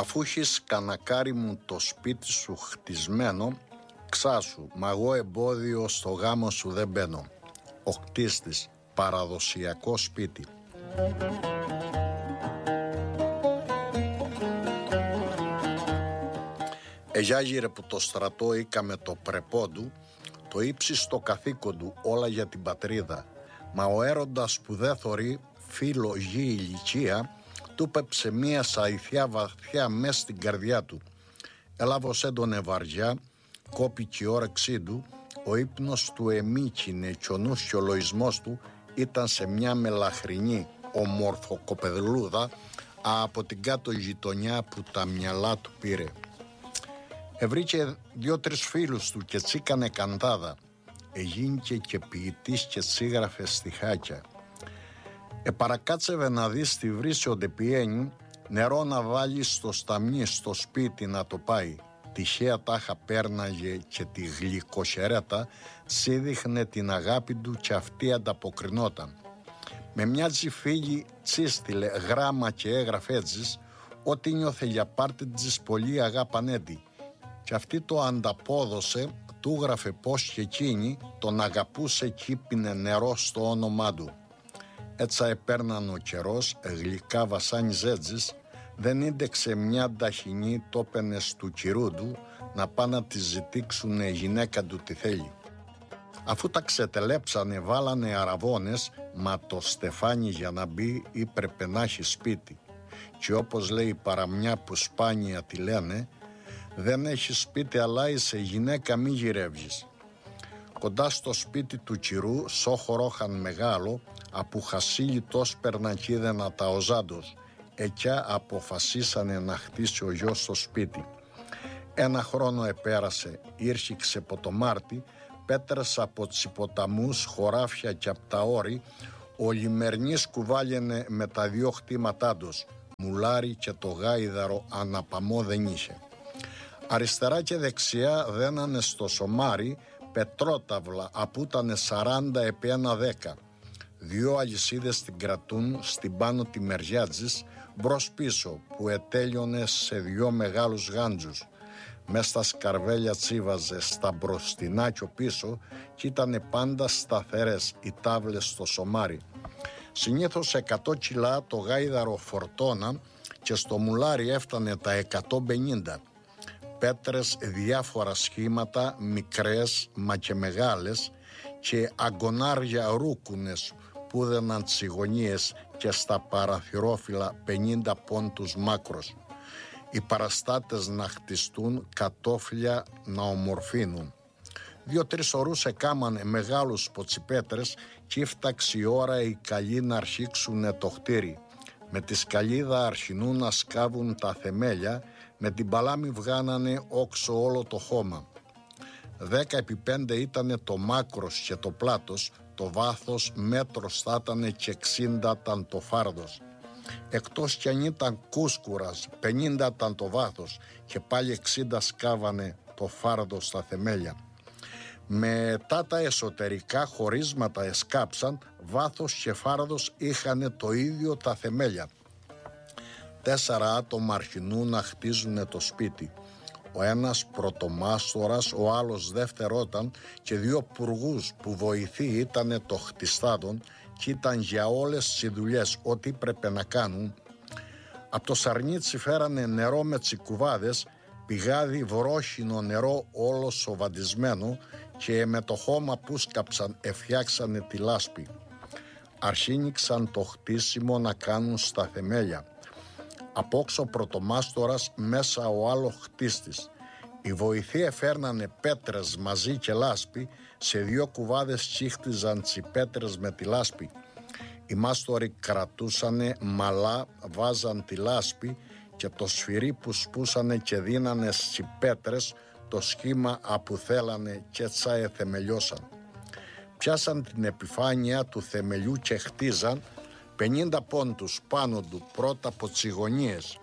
Αφού έχεις κανακάρι μου το σπίτι σου χτισμένο, ξάσου, μα εγώ εμπόδιο στο γάμο σου δεν μπαίνω. Ο χτίστης, παραδοσιακό σπίτι. Εγιάγιρε που το στρατό ήκαμε το πρεπόντου, το ύψιστο καθήκον του όλα για την πατρίδα. Μα ο έρωτας που δεν θωρεί φίλο γη ηλικία, του πέψε μία σαϊθιά βαθιά μες στην καρδιά του. Έλαβος έντονε βαριά, κόπηκε η όρεξή του, ο ύπνος του εμίκινε κι ο νους και ο λοισμός του ήταν σε μια μελαχρινή ομορφοκοπεδλούδα από την κάτω γειτονιά που τα μυαλά του πήρε. Ευρήκε 2-3 φίλους του και τσίκανε καντάδα. Εγίνηκε και ποιητής και τσίγραφε στιχάκια. Παρακάτσευε να δεις τη βρύση όντε πιένει, νερό να βάλει στο σταμνί στο σπίτι να το πάει. Τυχαία τάχα πέρναγε και τη γλυκοσερέτα σίδειχνε την αγάπη του και αυτή ανταποκρινόταν. Με μια τζιφίλη τσίστηλε γράμμα και έγραφε έτσι ότι νιώθε για πάρτι της πολύ αγάπανέτη. Και αυτή το ανταπόδωσε, του γράφε πως και εκείνη τον αγαπούσε κι πίνε νερό στο όνομά του. Έτσι επέρναν ο καιρός, γλυκά βασάνιζε έτσι, δεν ίντεξε μια ταχυνή τόπενες του κυρού του να πάνε να τη ζητήξουνε γυναίκα του τι θέλει. Αφού τα ξετελέψανε βάλανε αραβώνες, μα το στεφάνι για να μπει έπρεπε να έχει σπίτι. Και όπως λέει παραμιά που σπάνια τη λένε, δεν έχει σπίτι αλλά είσαι γυναίκα μη γυρεύεις. Κοντά στο σπίτι του κυρού, σόχορόχαν μεγάλο, απου χασίλι τος περνακίδενα τα οζάντος. Εκιά αποφασίσανε να χτίσει ο γιος στο σπίτι. 1 χρόνο επέρασε, ήρχιξε από το Μάρτι, πέτρες από τσιποταμούς, χωράφια και απ' τα όρη, ο λιμερνής κουβάλαινε με τα 2 χτήματά τους, μουλάρι και το γάιδαρο αναπαμό δεν είχε. Αριστερά και δεξιά δένανε στο σωμάρι πετρόταυλα απού ήτανε 40 επί 1 10. 2 αλυσίδες την κρατούν στην πάνω τη μεριάτζης μπρος πίσω που ετέλειωνε σε 2 μεγάλους γάντζους. Μες στα σκαρβέλια τσίβαζε στα μπροστινά και πίσω και ήτανε πάντα σταθερές οι τάβλες στο σωμάρι. Συνήθως 100 κιλά το γάιδαρο φορτώνα και στο μουλάρι έφτανε τα 150. Πέτρες διάφορα σχήματα, μικρές μα και μεγάλες και αγκονάρια ρούκουνες που δέναν τσιγωνίες και στα παραθυρόφυλλα 50 πόντους μάκρος. Οι παραστάτες να χτιστούν, κατόφλια να ομορφύνουν. 2-3 ωρούς εκάμανε μεγάλους ποτσιπέτρες και έφταξε η ώρα οι καλοί να αρχίξουνε το χτίρι. Με τη σκαλίδα αρχινούν να σκάβουν τα θεμέλια, με την παλάμη βγάνανε όξω όλο το χώμα. 10 επί 5 ήτανε το μάκρος και το πλάτος, το βάθος μέτρος θα ήτανε και 60 ήταν το φάρδος. Εκτός κι αν ήταν κούσκουρας, 50 ήταν το βάθος και πάλι 60 σκάβανε το φάρδος στα θεμέλια. Μετά τα εσωτερικά χωρίσματα εσκάψαν, βάθος και φάρδος είχανε το ίδιο τα θεμέλια. 4 άτομα αρχινούν να χτίζουνε το σπίτι. Ο ένας πρωτομάστορας, ο άλλος δεύτερόταν και 2 πουργούς που βοηθοί ήτανε το χτιστάδον και ήταν για όλες τις δουλειές ό,τι πρέπει να κάνουν. Από το Σαρνίτσι φέρανε νερό με τσικουβάδες, πηγάδι βρόχινο νερό όλο σοβαντισμένο και με το χώμα που σκαψαν εφτιάξανε τη λάσπη. Αρχίνηξαν το χτίσιμο να κάνουν στα θεμέλια. Απόξω πρωτομάστορας, μέσα ο άλλο χτίστης. Οι βοηθοί εφέρνανε πέτρες μαζί και λάσπη, σε 2 κουβάδες τσίχτιζαν τσιπέτρες με τη λάσπη. Οι μάστοροι κρατούσανε μαλά, βάζαν τη λάσπη και το σφυρί που σπούσανε και δίνανε στις πέτρες το σχήμα που θέλανε και τσάε θεμελιώσαν. Πιάσαν την επιφάνεια του θεμελιού και χτίζαν 50 πόντους πάνω του πρώτα από τσιγωνίες.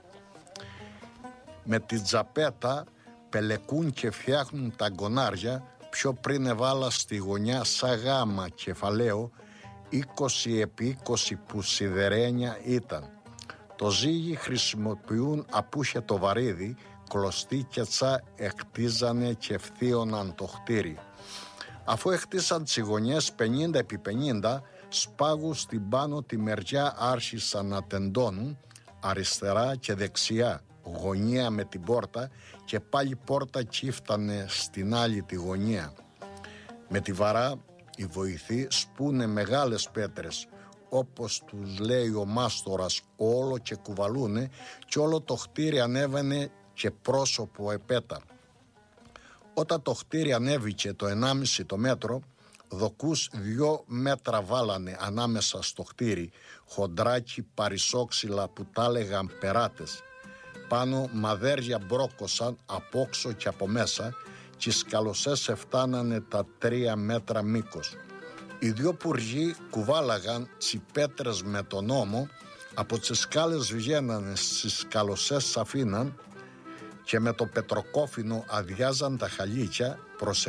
Με την τζαπέτα πελεκούν και φτιάχνουν τα γκονάρια, πιο πριν έβαλα στη γωνιά σαν γάμα κεφαλαίο 20 επί 20 που σιδερένια ήταν. Το ζύγι χρησιμοποιούν απούχετο βαρύδι, κλωστή και τσα εκτίζανε και ευθύωναν το χτίρι. Αφού εκτίσαν τις γωνιές 50 επί 50, σπάγους στην πάνω τη μεριά άρχισαν να τεντώνουν, αριστερά και δεξιά, γωνία με την πόρτα και πάλι πόρτα κύφτανε στην άλλη τη γωνία. Με τη βαρά οι βοηθοί σπούνε μεγάλες πέτρες, όπως τους λέει ο μάστορας, όλο και κουβαλούνε και όλο το χτίρι ανέβαινε και πρόσωπο επέτα. Όταν το χτίρι ανέβηκε το 1,5 το μέτρο, δοκούς 2 μέτρα βάλανε ανάμεσα στο χτίρι, χοντράκι παρισόξυλα που τα έλεγαν περάτες. Πάνω μαδέρια μπρόκωσαν απόξω και από μέσα και οι σκαλωσές εφτάνανε τα 3 μέτρα μήκος. Οι 2 πουργοί κουβάλαγαν τις πέτρες με τον ώμο, από τις σκάλες βγαίνανε στις σκαλωσές σαφήναν και με το πετροκόφινο αδειάζαν τα χαλίκια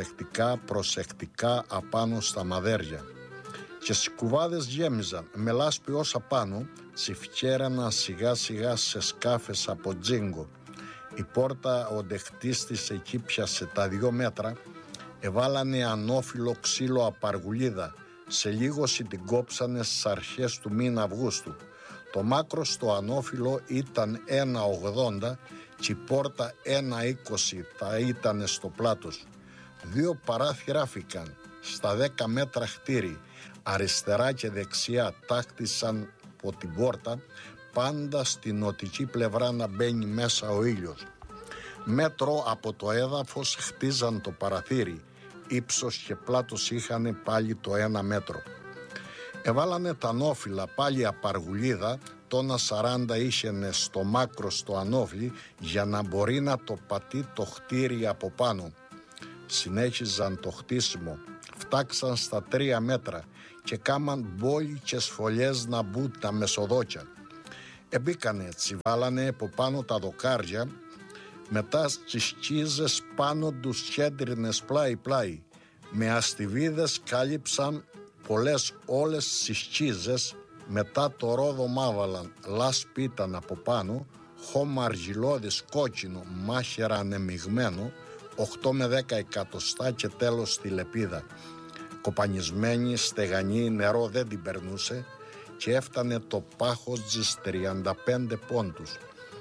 προσεκτικά απάνω στα μαδέρια. Και στις κουβάδες γέμιζαν με λάσπη όσα πάνω, τσιφκέραναν σιγά σιγά σε σκάφες από τζίνγκο. Η πόρτα ο ντεχτής εκεί πιάσε τα 2 μέτρα, εβάλανε ανώφυλλο ξύλο απαργουλίδα, σε λίγωση την κόψανε στις αρχές του μήνα Αυγούστου. Το μάκρο στο ανώφυλλο ήταν 1,80 και η πόρτα 1,20 θα ήταν στο πλάτος. 2 παράθυρα φύκαν στα 10 μέτρα χτίρι, αριστερά και δεξιά τάχτισαν από την πόρτα, πάντα στην νοτική πλευρά να μπαίνει μέσα ο ήλιος. Μέτρο από το έδαφος χτίζαν το παραθύρι, ύψος και πλάτος είχαν πάλι το 1 μέτρο. Εβάλανε τα ανώφυλλα πάλι απαργουλίδα, τόνα 40 είσαινε στο μάκρο στο ανώφυλλι για να μπορεί να το πατεί το χτίρι από πάνω. Συνέχιζαν το χτίσιμο, φτάξαν στα 3 μέτρα και κάμαν μπόλικες φωλιές να μπουν τα μεσοδόκια. Εμπήκανε έτσι, βάλανε από πάνω τα δοκάρια, μετά στις κίζες πάνω τους κέντρινες πλάι-πλάι. Με αστιβίδες κάλυψαν πολλές όλες τις κίζες, μετά το ρόδο μάβαλαν, λάσπη ήταν από πάνω, χώμα αργυλώδης κόκκινο, μάχαιρα ανεμιγμένο, 8 με 10 εκατοστά και τέλος στη λεπίδα. Κοπανισμένη, στεγανή, νερό δεν την περνούσε και έφτανε το πάχος της 35 πόντους.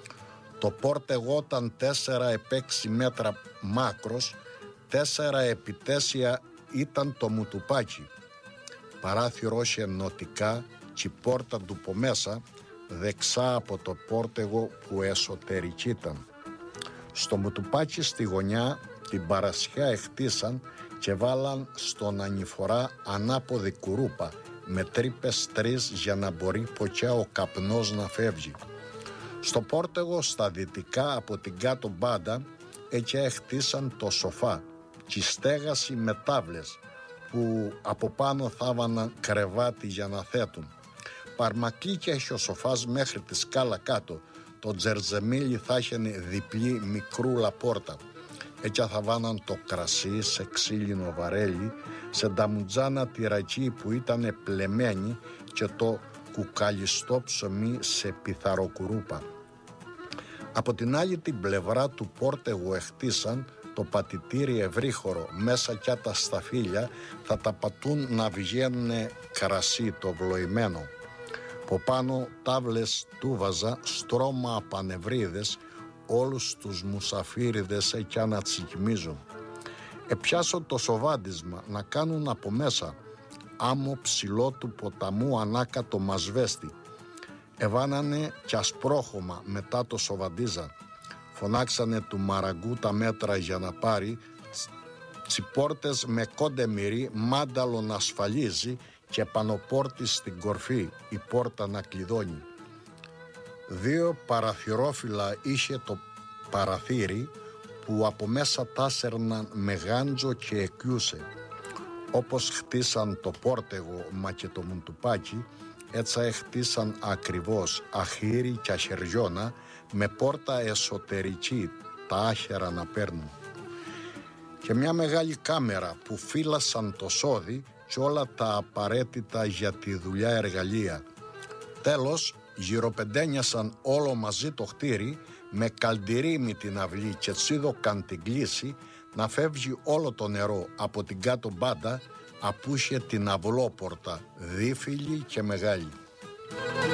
Το πόρτεγο ήταν 4 επ' 6 μέτρα μάκρος, 4 επί 4 ήταν το μουτουπάκι. Παράθυρο είχε νοτικά και η πόρτα του από μέσα, δεξά από το πόρτεγο που εσωτερική ήταν. Στο μουτουπάκι στη γωνιά την παρασιά εχτίσαν και βάλαν στον ανηφορά ανάποδη κουρούπα με τρύπες 3 για να μπορεί ποκιά ο καπνός να φεύγει. Στο πόρτεγο στα δυτικά από την κάτω μπάντα εκεί εχτίσαν το σοφά και η στέγαση με τάβλες που από πάνω θάβαναν κρεβάτι για να θέτουν. Παρμακίκια έχει ο σοφάς μέχρι τη σκάλα κάτω. Το τζερζεμίλι θα είχε διπλή μικρούλα πόρτα. Έτσι θα βάναν το κρασί σε ξύλινο βαρέλι, σε νταμουτζάνα τυρακή που ήταν πλεμένη και το κουκαλιστό ψωμί σε πιθαροκουρούπα. Από την άλλη την πλευρά του πόρτεγου εχτίσαν το πατητήρι ευρύχωρο, μέσα κι τα σταφύλια θα τα πατούν να βγαίνουνε κρασί το βλοημένο. Από πάνω τάβλες τούβαζα στρώμα απανευρίδες, όλους τους μουσαφίριδες έκια να τσικιμίζουν. Επιάσω το σοβάντισμα να κάνουν από μέσα άμμο ψηλό του ποταμού ανάκατο μασβέστη. Εβάνανε κι ασπρόχωμα μετά το σοβαντίζα. Φωνάξανε του μαραγκού τα μέτρα για να πάρει, τσιπόρτες με κόντεμυρί, μάνταλο να ασφαλίζει και πανοπόρτη στην κορφή, η πόρτα να κλειδώνει. 2 παραθυρόφυλλα είχε το παραθύρι που από μέσα τάσερναν με γάντζο και εκιούσε. Όπως χτίσαν το πόρτεγο μα και το μουντουπάκι, έτσι χτίσαν ακριβώς αχύρι και αχαιριώνα με πόρτα εσωτερική τα άχερα να παίρνουν. Και μια μεγάλη κάμερα που φύλασαν το σώδι και όλα τα απαραίτητα για τη δουλειά εργαλεία. Τέλος, γυροπεντένιασαν όλο μαζί το χτίρι, με καλντηρίμι την αυλή και τσίδωκαν την κλίση, να φεύγει όλο το νερό από την κάτω μπάντα, απούσε την αυλόπορτα, δίφυλη και μεγάλη.